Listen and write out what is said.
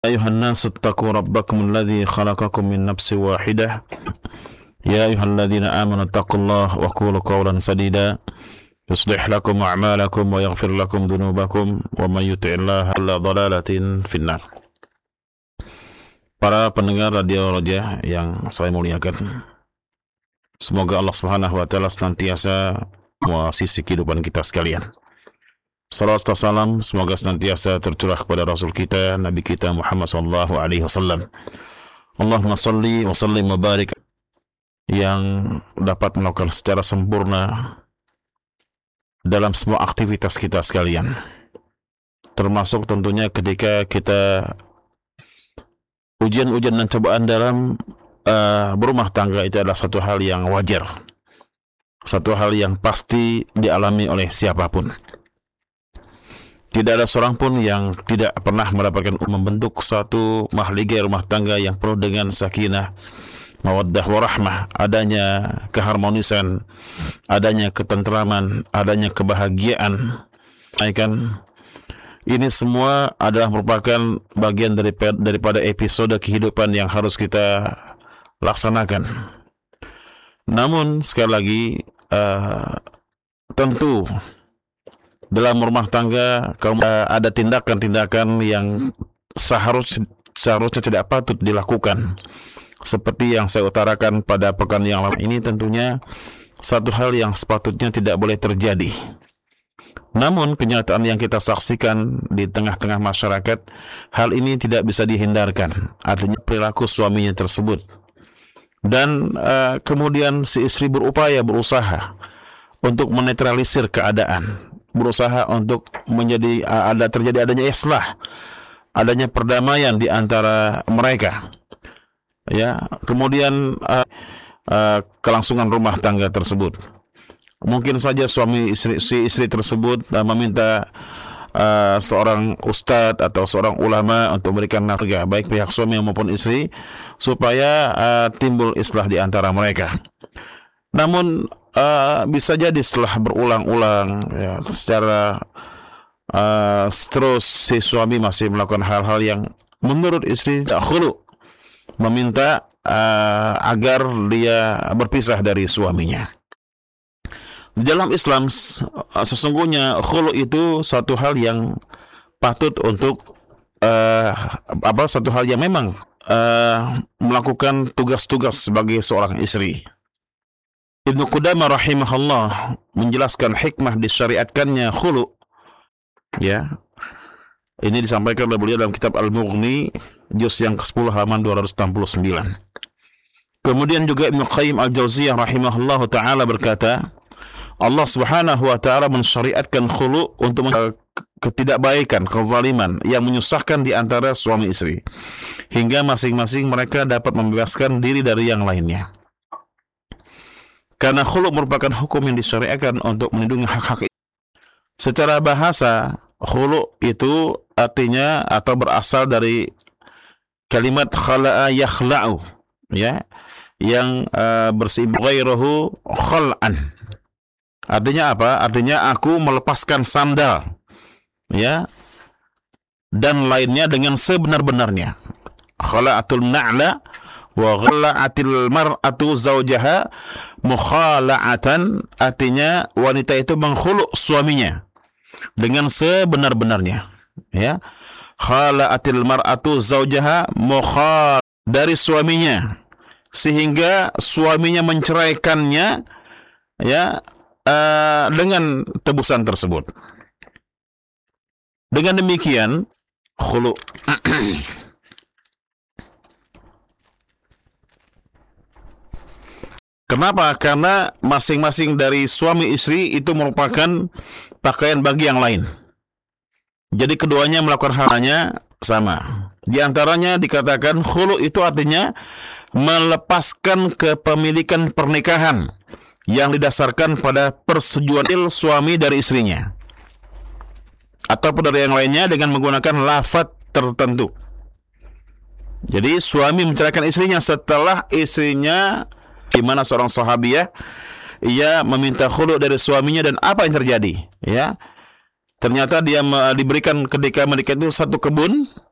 أيها الناس اتقوا ربكم الذي خلقكم من نفس واحدة يا أيها الذين آمنوا اتقوا الله وقولوا قولا سديدا يصلح لكم أعمالكم ويغفر لكم ذنوبكم ومن يطع الله إلا ضلالة في النار. Para pendengar Radio Roja yang saya muliakan, semoga Allah Subhanahu wa taala senantiasa mengasihi kehidupan kita sekalian. Salawat dan salam semoga senantiasa tercurah kepada Rasul kita, Nabi kita Muhammad sallallahu alaihi wasallam. Allahumma salli wa sallim wa barik, yang dapat melakukan secara sempurna dalam semua aktivitas kita sekalian. Termasuk tentunya ketika kita ujian-ujian dan cobaan dalam berumah tangga, itu adalah satu hal yang wajar. Satu hal yang pasti dialami oleh siapapun. Tidak ada seorang pun yang tidak pernah mendapatkan membentuk satu mahligai rumah tangga yang penuh dengan sakinah, mawaddah warahmah, adanya keharmonisan, adanya ketentraman, adanya kebahagiaan. Ini semua adalah merupakan bagian daripada episode kehidupan yang harus kita laksanakan. Namun sekali lagi, tentu dalam rumah tangga ada tindakan-tindakan yang seharusnya tidak patut dilakukan. Seperti yang saya utarakan pada pekan yang lalu, ini tentunya satu hal yang sepatutnya tidak boleh terjadi. Namun kenyataan yang kita saksikan di tengah-tengah masyarakat, hal ini tidak bisa dihindarkan. Artinya perilaku suaminya tersebut. Dan kemudian si istri berusaha untuk menetralisir keadaan, berusaha untuk terjadi adanya islah, adanya perdamaian di antara mereka. Ya, kemudian kelangsungan rumah tangga tersebut. Mungkin saja si istri tersebut meminta seorang ustadz atau seorang ulama untuk memberikan nasihat, baik pihak suami maupun istri, supaya timbul islah di antara mereka. Namun bisa jadi setelah berulang-ulang, ya, secara terus si suami masih melakukan hal-hal yang menurut istri tak khulu, meminta agar dia berpisah dari suaminya. Di dalam Islam sesungguhnya khulu itu satu hal yang patut untuk satu hal yang memang melakukan tugas-tugas sebagai seorang istri. Ibnu Qudamah rahimahullah menjelaskan hikmah disyariatkannya khulu. Ya. Ini disampaikan oleh beliau dalam kitab Al-Mughni juz yang ke-10 halaman 269. Kemudian juga Ibnu Qayyim Al-Jauziyah rahimahullah taala berkata, Allah Subhanahu wa taala mensyariatkan khulu untuk ketidakbaikan, kezaliman yang menyusahkan di antara suami istri, hingga masing-masing mereka dapat membebaskan diri dari yang lainnya. Karena khulu merupakan hukum yang disyariatkan untuk melindungi hak-hak. Secara bahasa, khulu itu artinya atau berasal dari kalimat khala'a yakhla'u, ya, yang bersifat ghairahu khal'an. Artinya apa? Artinya aku melepaskan sandal, ya, dan lainnya dengan sebenar-benarnya. Khala'atul na'la wa ghala'atil mar'atu zawjaha mukhala'atan, artinya wanita itu mengkhulu suaminya dengan sebenar-benarnya, ya. Khala'atil mar'atu zawjaha dari suaminya, sehingga suaminya menceraikannya, ya, dengan tebusan tersebut. Dengan demikian khulu kenapa? Karena masing-masing dari suami istri itu merupakan pakaian bagi yang lain. Jadi keduanya melakukan halnya sama. Di antaranya dikatakan khulu itu artinya melepaskan kepemilikan pernikahan yang didasarkan pada persetujuan suami dari istrinya ataupun dari yang lainnya dengan menggunakan lafaz tertentu. Jadi suami menceraikan istrinya setelah istrinya, di mana seorang sahabiah, ia meminta khulu dari suaminya, dan apa yang terjadi? Ya, ternyata dia diberikan ketika menikah itu satu kebun